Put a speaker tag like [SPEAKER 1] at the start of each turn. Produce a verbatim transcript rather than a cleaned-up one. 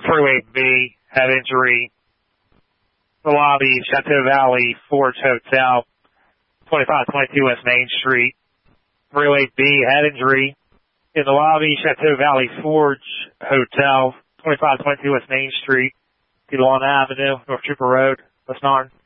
[SPEAKER 1] Freeway B, head injury. The lobby, Chateau Valley Forge Hotel, twenty-five twenty-two West Main Street. Freeway B, head injury. In the lobby, Chateau Valley Forge Hotel, twenty-five twenty-two West Main Street, Long Avenue, North Trooper Road, West Narn.